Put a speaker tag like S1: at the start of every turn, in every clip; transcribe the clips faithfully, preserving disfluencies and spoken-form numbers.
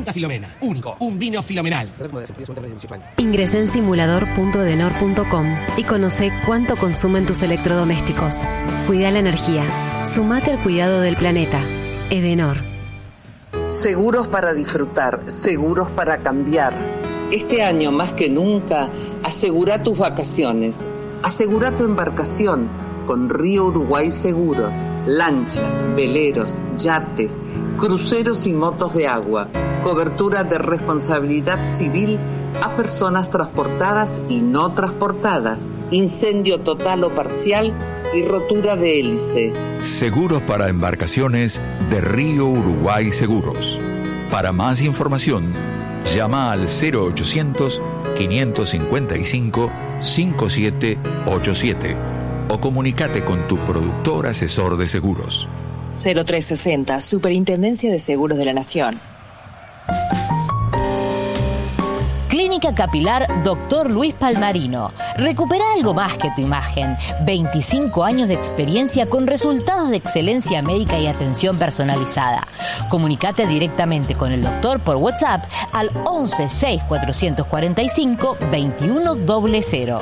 S1: Punta Filomena. Único. Un vino fenomenal.
S2: Ingresá en simulador punto edenor punto com y conoce cuánto consumen tus electrodomésticos. Cuida la energía. Sumate al cuidado del planeta. Edenor.
S3: Seguros para disfrutar, seguros para cambiar. Este año más que nunca, asegura tus vacaciones. Asegura tu embarcación con Río Uruguay Seguros. Lanchas, veleros, yates, cruceros y motos de agua. Cobertura de responsabilidad civil a personas transportadas y no transportadas. Incendio total o parcial y rotura de hélice.
S4: Seguros para embarcaciones de Río Uruguay Seguros. Para más información, llama al cero ochocientos, quinientos cincuenta y cinco, cincuenta y siete ochenta y siete o comunícate con tu productor asesor de seguros.
S5: cero tres sesenta, Superintendencia de Seguros de la Nación. Clínica Capilar Doctor Luis Palmarino. Recupera algo más que tu imagen. veinticinco años de experiencia con resultados de excelencia médica y atención personalizada. Comunicate directamente con el doctor por WhatsApp al once seis cuatrocientos cuarenta y cinco veintiuno cero cero.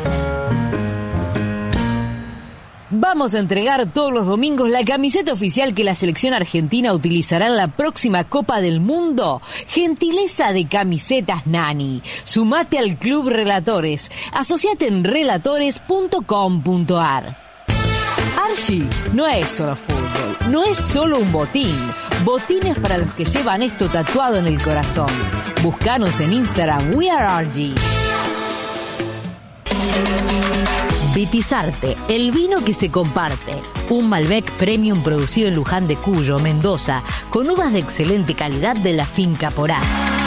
S5: Vamos a entregar todos los domingos la camiseta oficial que la selección argentina utilizará en la próxima Copa del Mundo. Gentileza de Camisetas Nani. Sumate al Club Relatores. Asociate en relatores punto com punto ar. Archie no es solo fútbol, no es solo un botín. Botines para los que llevan esto tatuado en el corazón. Búscanos en Instagram, We Are Archie. Vitizarte, el vino que se comparte. Un Malbec Premium producido en Luján de Cuyo, Mendoza, con uvas de excelente calidad de la finca Porá.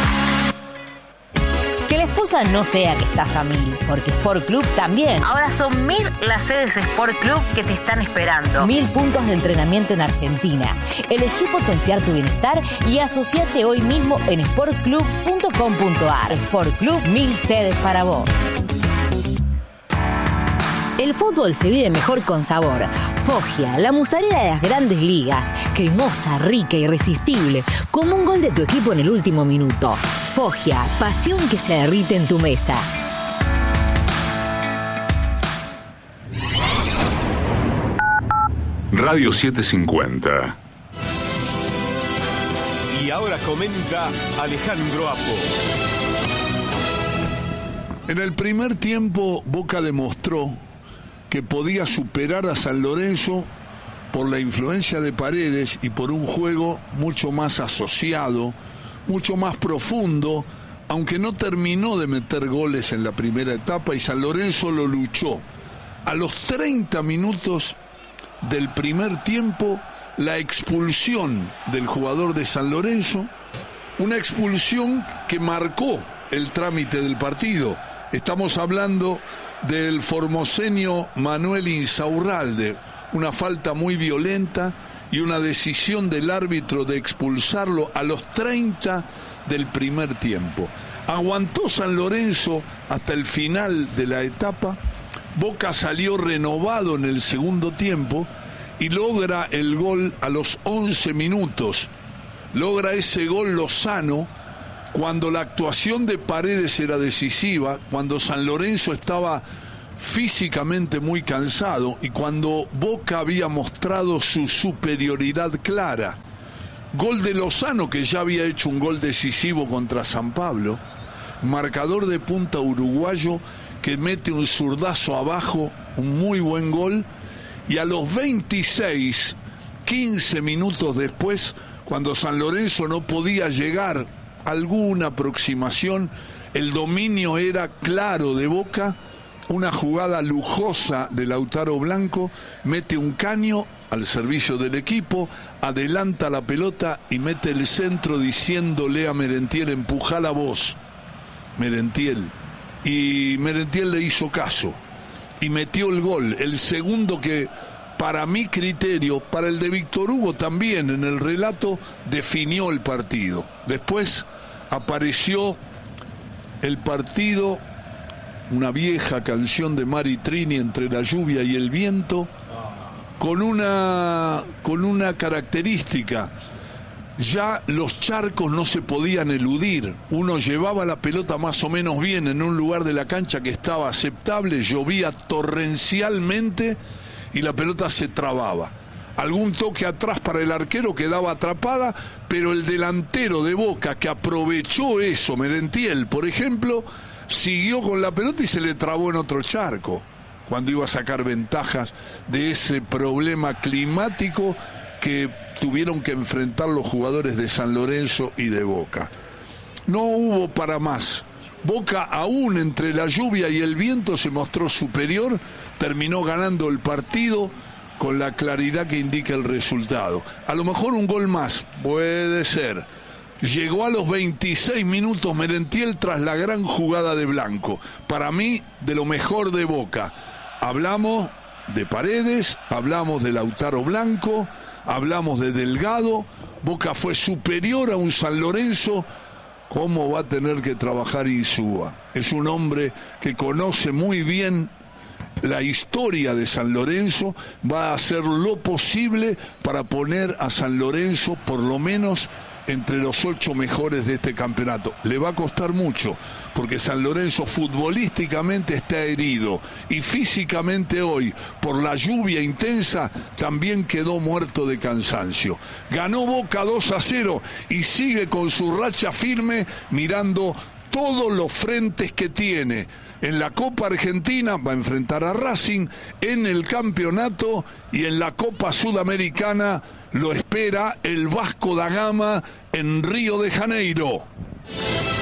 S5: Que la excusa no sea que estás a mil, porque Sport Club también. Ahora son mil las sedes Sport Club que te están esperando. Mil puntos de entrenamiento en Argentina. Elegí potenciar tu bienestar y asociate hoy mismo en sport club punto com punto ar. Sport Club, mil sedes para vos. El fútbol se vive mejor con sabor. Foggia, la mozzarella de las grandes ligas. Cremosa, rica, irresistible. Como un gol de tu equipo en el último minuto. Foggia, pasión que se derrite en tu mesa.
S6: Radio setecientos cincuenta.
S7: Y ahora comenta Alejandro Apo.
S8: En el primer tiempo, Boca demostró que podía superar a San Lorenzo por la influencia de Paredes y por un juego mucho más asociado, mucho más profundo, aunque no terminó de meter goles en la primera etapa y San Lorenzo lo luchó. A los treinta minutos del primer tiempo, la expulsión del jugador de San Lorenzo, una expulsión que marcó el trámite del partido. Estamos hablando del formoseño Manuel Insaurralde, una falta muy violenta y una decisión del árbitro de expulsarlo a los treinta del primer tiempo. Aguantó San Lorenzo hasta el final de la etapa. Boca salió renovado en el segundo tiempo y logra el gol a los once minutos. Logra ese gol Lozano cuando la actuación de Paredes era decisiva, cuando San Lorenzo estaba físicamente muy cansado y cuando Boca había mostrado su superioridad clara. Gol de Lozano, que ya había hecho un gol decisivo contra San Pablo, marcador de punta uruguayo que mete un zurdazo abajo, un muy buen gol, y a los veintiséis, quince minutos después, cuando San Lorenzo no podía llegar alguna aproximación, el dominio era claro de Boca, una jugada lujosa de Lautaro Blanco, mete un caño al servicio del equipo, adelanta la pelota y mete el centro diciéndole a Merentiel: empujá la voz, Merentiel. Y Merentiel le hizo caso y metió el gol, el segundo que, para mi criterio, para el de Víctor Hugo también, en el relato definió el partido. Después apareció el partido, una vieja canción de Mari Trini, Entre la lluvia y el viento, con una, con una característica. ya los charcos no se podían eludir. Uno llevaba la pelota más o menos bien en un lugar de la cancha que estaba aceptable, llovía torrencialmente y la pelota se trababa. Algún toque atrás para el arquero quedaba atrapada, pero el delantero de Boca que aprovechó eso, Merentiel, por ejemplo, siguió con la pelota y se le trabó en otro charco, cuando iba a sacar ventajas de ese problema climático que tuvieron que enfrentar los jugadores de San Lorenzo y de Boca. No hubo para más. Boca, aún entre la lluvia y el viento, se mostró superior, terminó ganando el partido con la claridad que indica el resultado. A lo mejor un gol más, puede ser. Llegó a los veintiséis minutos Merentiel tras la gran jugada de Blanco. Para mí, de lo mejor de Boca. Hablamos de Paredes, hablamos de Lautaro Blanco, hablamos de Delgado. Boca fue superior a un San Lorenzo. ¿Cómo va a tener que trabajar Insúa? Es un hombre que conoce muy bien la historia de San Lorenzo, va a hacer lo posible para poner a San Lorenzo por lo menos entre los ocho mejores de este campeonato. Le va a costar mucho, porque San Lorenzo futbolísticamente está herido y físicamente hoy, por la lluvia intensa, también quedó muerto de cansancio. Ganó Boca dos a cero y sigue con su racha firme, mirando todos los frentes que tiene. En la Copa Argentina va a enfrentar a Racing, en el campeonato y en la Copa Sudamericana lo espera el Vasco da Gama en Río de Janeiro.